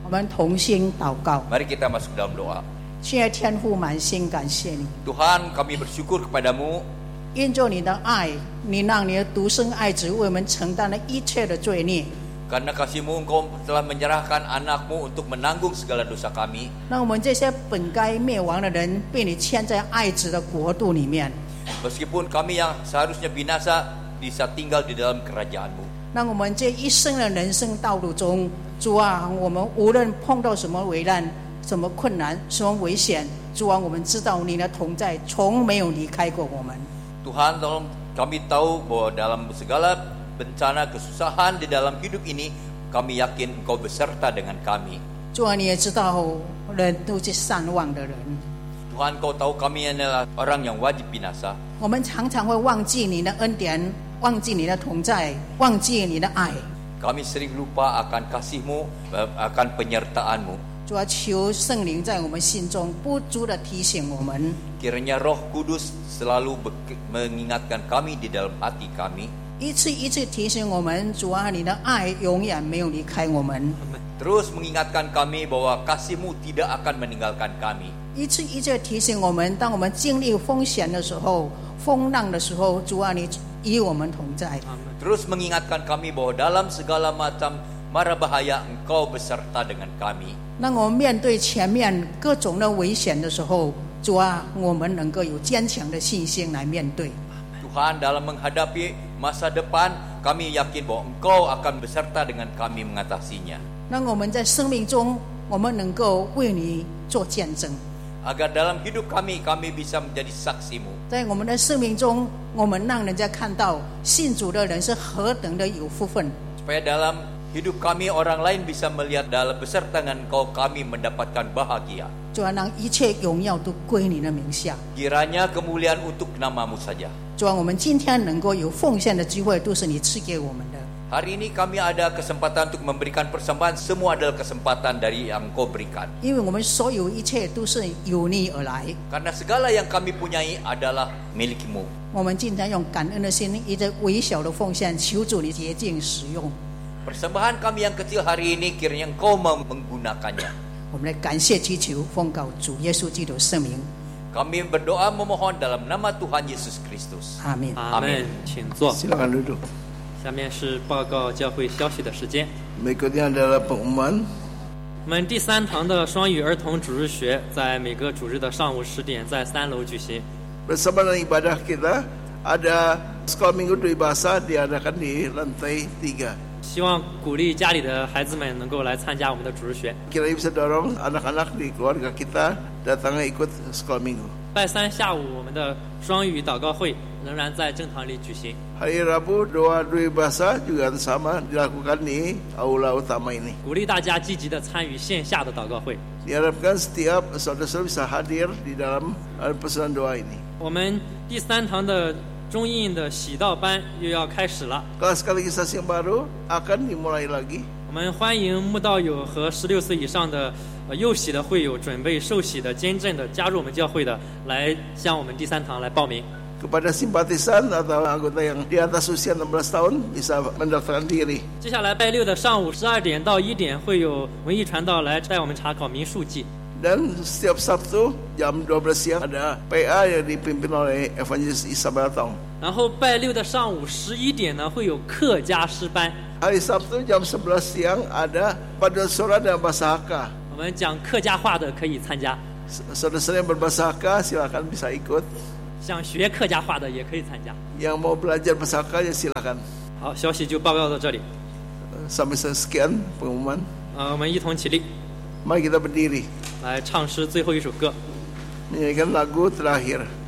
我们同心祷告。 Mari kita masuk dalam doa. 亲爱天父，满心感谢你， Tuhan, kami bersyukur kepadamu 因着你的爱，你让你的独生爱子为我们承担了一切的罪孽， karena kasih-Mu Engkau telah menyerahkan anak-Mu untuk menanggung segala dosa kami. 让我们这些本该灭亡的人被你牵在爱子的国度里面， Meskipun kami yang seharusnya binasa bisa tinggal di dalam kerajaan-Mu. 让我们这一生的人生道路中，主啊，我们无论碰到什么危难、什么困难、什么危险，主啊，我们知道你的同在从没有离开过我们。 Tuhan, tolong kami tahu bahwa dalam segala bencana kesusahan di dalam hidup ini, kami yakin Engkau beserta dengan kami. 主啊，你也知道人都是善忘的人， Tuhan, Kau tahu kami adalah orang yang wajib binasa. 我们常常会忘记你的恩典，忘记你的同在，忘记你的爱。 Kami sering lupa akan kasih-Mu, akan penyertaan-Mu. 主啊，求圣灵在我们心中不住地提醒我们， Kiranya Roh Kudus selalu mengingatkan kami di dalam hati kami. 一次一次提醒我们，主啊，你的爱永远没有离开我们。 Terus mengingatkan kami bahwa kasih-Mu tidak akan meninggalkan kami. 一次一次提醒我们，当我们经历风险的时候、风浪的时候，主啊，你与我们同在。 Terus mengingatkan kami bahwa dalam segala macam mara bahaya Engkau beserta dengan kami. 让我们面对前面各种的危险的时候，主啊，我们能够有坚强的信心来面对。 Tuhan, dalam menghadapi masa depan, kami yakin bahwa Engkau akan beserta dengan kami mengatasinya. 让我们在生命中，我们能够为你做见证。 Agar dalam hidup kami bisa menjadi saksi-Mu. 在我们的生命中，我们让人家看到信主的人是何等的有福分。 Supaya dalam hidup kami orang lain bisa melihat dalam beserta dengan Engkau kami mendapatkan bahagia. 主啊，让一切荣耀都归你的名下。 Kiranya kemuliaan untuk nama-Mu saja. 主啊，我们今天能够有奉献的机会，都是你赐给我们的。 Hari ini kami ada kesempatan untuk memberikan persembahan. Semua adalah kesempatan dari yang Engkau berikan. 因为我们所有一切都是由你而来。 Karena segala yang kami punyai adalah milik-Mu. 我们今天用感恩的心，一直微小的奉献，求主你洁净使用。 Persembahan kami yang kecil hari ini kiranya Engkau menggunakannya. 我们来感谢祈求，奉告主耶稣基督圣名， Kami berdoa memohon dalam nama Tuhan Yesus Kristus. 阿门。 阿门。请坐。 Silakan duduk. 下面是报告教会消息的时间。 Berikutnya adalah pengumuman. 我们第三堂的双语儿童主日学在每个主日的上午10点在3楼举行。 Bersama dengan ibadah kita ada sekolah minggu dua bahasa diadakan di lantai 3. 希望鼓励家里的孩子们能够来参加我们的主日学。 Kiranya bisa dorong anak-anak di keluarga kita datang ikut sekolah minggu. 拜三下午我们的双语祷告会仍然在正堂里举行。 Hari Rabu doa dua bahasa juga sama dilakukan di aula utama ini. 鼓励大家积极的参与线下的祷告会。 Diharapkan setiap saudara-saudara bisa hadir di dalam persaudaraan doa ini. 我们第三堂的中印的喜道班又要开始了。 Kelas katekisasi yang baru akan dimulai lagi. 我们欢迎慕道友和16岁以上的幼喜的会友准备受洗的监证的加入我们教会的来向我们第三堂来报名。 Kepada simpatisan atau anggota yang di atas usia 16 tahun bisa mendaftarkan diri. 接下来拜六的上午12点到1点会有文艺传道来带我们查考民数记。 Dan setiap Sabtu jam 12 siang ada PA yang dipimpin oleh Evangelis Isabel Tong. 然后拜六的上午11点呢会有客家诗班， Hari Sabtu jam 11 siang ada paduan suara dan bahasa Hakka. 我们讲客家话的可以参加， Saudara-saudara yang berbahasa Hakka silakan bisa ikut. 想学客家话的也可以参加。 Yang mau belajar bahasa Hakka ya silakan. 好，消息就报告到这里。 Sampai sekian pengumuman. 我们一同起立， Mari kita berdiri 来唱诗最后一首歌。 menyanyikan lagu terakhir.